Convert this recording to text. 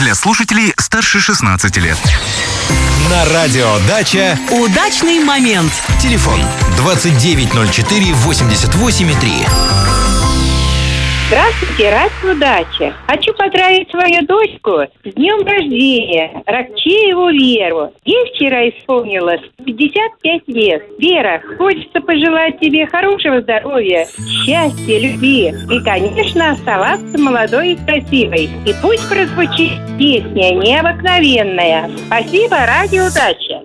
Для слушателей старше 16 лет. На радио «Дача» удачный момент. Телефон 2904-88,3. Здравствуйте, радио «Дача». Хочу поздравить свою дочку с днем рождения, Ракчееву Веру. Ей вчера исполнилось 55 лет. Вера, хочется пожелать тебе хорошего здоровья, счастья, любви и, конечно, оставаться молодой и красивой. И пусть прозвучит песня необыкновенная. Спасибо, радио «Дача».